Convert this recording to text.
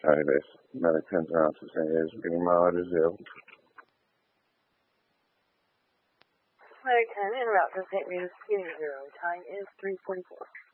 Adesso, dalle canzonate, se prima reserve. Flight 10, en route to St. Regis, Speeding 0. Time is 3:44.